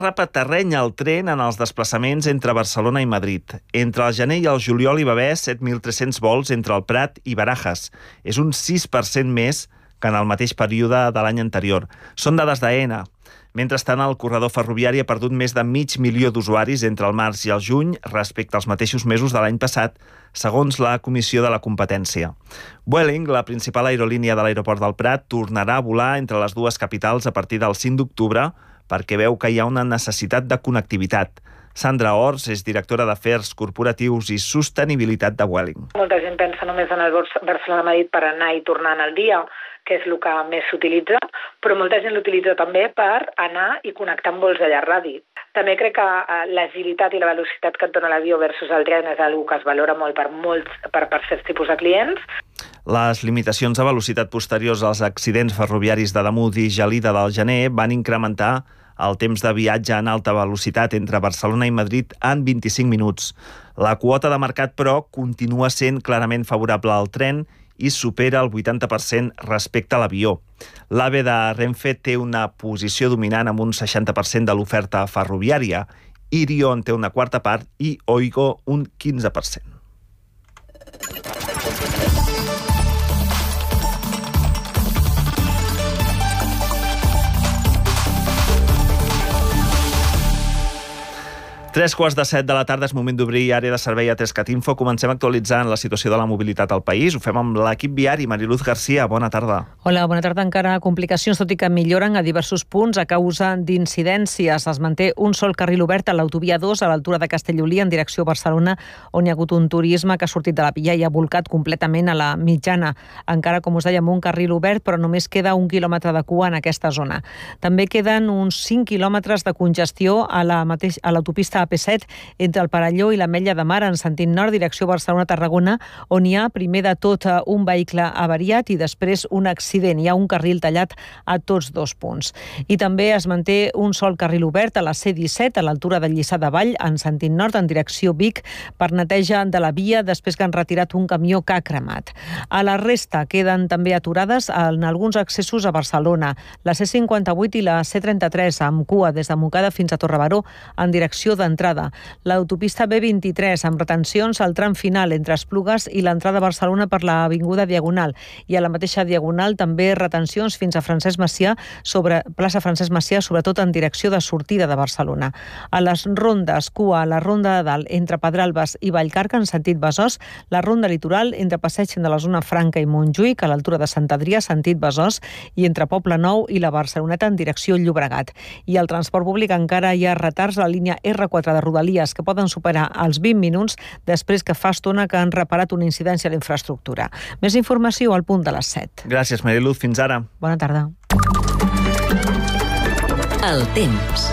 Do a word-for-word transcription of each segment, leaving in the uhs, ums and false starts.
Repaterreny al tren en els desplaçaments entre Barcelona i Madrid. Entre el gener i el juliol hi va haver set mil tres-cents vols entre el Prat i Barajas. És un sis per cent més que en el mateix període de l'any anterior. Són dades d'Aena. Mentrestant, el corredor ferroviari ha perdut més de mig milió d'usuaris entre el març i el juny respecte als mateixos mesos de l'any passat, segons la Comissió de la Competència. Vueling, la principal aerolínia de l'aeroport del Prat, tornarà a volar entre les dues capitals a partir del cinc d'octubre perquè veu que hi ha una necessitat de connectivitat. Sandra Ors és directora d'Afers Corporatius i Sostenibilitat de Vueling. Molta gent pensa només en el Barcelona-Madrid per anar i tornar en el dia, que és el que més s'utilitza, però molta gent l'utilitza també per anar i connectar amb vols de llarg radi. També crec que l'agilitat i la velocitat que et dona l'avió versus el tren és una que es valora molt per, molts, per, per certs tipus de clients. Les limitacions de velocitat posteriors als accidents ferroviaris de Demut i Gelida del gener van incrementar el temps de viatge en alta velocitat entre Barcelona i Madrid en vint-i-cinc minuts. La quota de mercat, però, continua sent clarament favorable al tren i supera el vuitanta per cent respecte a l'avió. L'AVE de Renfe té una posició dominant amb un seixanta per cent de l'oferta ferroviària, Irio en té una quarta part i Oigo un quinze per cent. Tres quarts de set de la tarda és moment d'obrir àrea de servei a Tescat Info. Comencem actualitzant la situació de la mobilitat al país. Ho fem amb l'equip viari. Mariluz Garcia, bona tarda. Hola, bona tarda. Encara complicacions, tot i que milloren a diversos punts a causa d'incidències. Es manté un sol carril obert a l'autovia dos a l'altura de Castellolí en direcció a Barcelona, on hi ha hagut un turisme que ha sortit de la Pilla i ha volcat completament a la mitjana. Encara, com us dèiem, un carril obert, però només queda un quilòmetre de cua en aquesta zona. També queden uns cinc quilòmetres de congestió a la mateix, a l'autopista A P set entre el Perelló i l'Ametlla de Mar en sentit nord, direcció Barcelona-Tarragona, on hi ha primer de tot un vehicle avariat i després un accident. Hi ha un carril tallat a tots dos punts. I també es manté un sol carril obert a la C disset a l'altura de Lliçà de Vall en sentit nord en direcció Vic per neteja de la via després que han retirat un camió que ha cremat. A la resta queden també aturades en alguns accessos a Barcelona. La C cinquanta-vuit i la C trenta-tres amb cua des de Montcada fins a Torrebaró en direcció de entrada. L'autopista B vint-i-tres amb retencions al tram final entre Esplugues i l'entrada a Barcelona per l'avinguda Diagonal i a la mateixa Diagonal també retencions fins a Francesc Macià sobre plaça Francesc Macià, sobretot en direcció de sortida de Barcelona. A les rondes, cua a la ronda de dalt entre Pedralbes i Vallcarca en sentit Besòs, la ronda litoral entre Passeig de la zona Franca i Montjuïc a l'altura de Sant Adrià sentit Besòs i entre Poble Nou i la Barceloneta en direcció Llobregat. I al transport públic encara hi ha retards a la línia erre quatre de Rodalies que poden superar els vint minuts després que fa estona que han reparat una incidència a la infraestructura. Més informació al punt de les set. Gràcies, Mariluz. Fins ara. Bona tarda. El temps.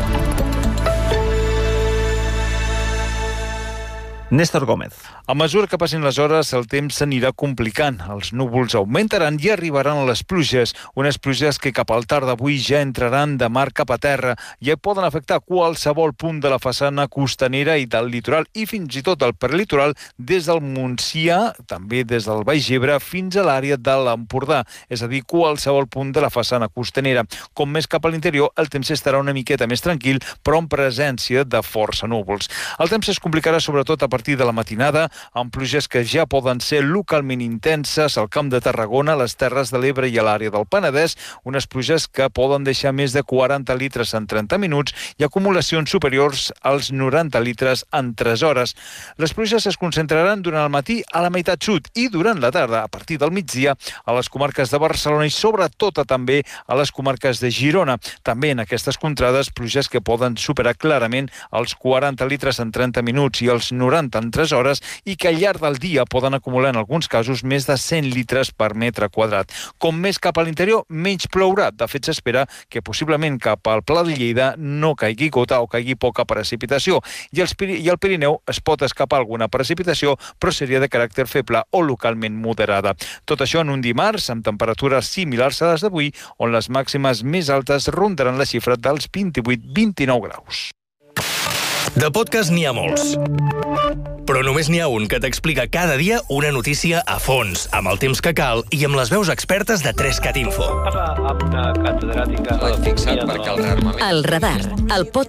Néstor Gómez. A mesura que passin les hores, el temps s'anirà complicant. Els núvols augmentaran i arribaran les pluges. Unes pluges que cap al tard d'avui ja entraran de mar cap a terra i poden afectar qualsevol punt de la façana costanera i del litoral i fins i tot el prelitoral des del Montsià, també des del Baix Ebre fins a l'àrea de l'Empordà, és a dir, qualsevol punt de la façana costanera. Com més cap a l'interior, el temps estarà una miqueta més tranquil, però en presència de força núvols. El temps es complicarà sobretot a partir A partir de la matinada, amb pluges que ja poden ser localment intenses al Camp de Tarragona, a les Terres de l'Ebre i a l'àrea del Penedès, unes pluges que poden deixar més de quaranta litres en trenta minuts i acumulacions superiors als noranta litres en tres hores. Les pluges es concentraran durant el matí a la meitat sud i durant la tarda, a partir del migdia, a les comarques de Barcelona i sobretot també a les comarques de Girona. També en aquestes contrades, pluges que poden superar clarament els quaranta litres en trenta minuts i els noranta en tres hores i que al llarg del dia poden acumular en alguns casos més de cent litres per metre quadrat. Com més cap a l'interior, menys plourà. De fet, s'espera que possiblement cap al Pla de Lleida no caigui gota o caigui poca precipitació. I, els, I al Pirineu es pot escapar alguna precipitació, però seria de caràcter feble o localment moderada. Tot això en un dimarts amb temperatures similars a les d'avui, on les màximes més altes rondaran la xifra dels vint-i-vuit a vint-i-nou graus. De podcast n'hi ha molts, però només n'hi ha un que t'explica cada dia una notícia a fons, amb el temps que cal i amb les veus expertes de tres cat Info. Parla amb una catedràtica... L'he fixat perquè el rearmament... El Radar, el podcast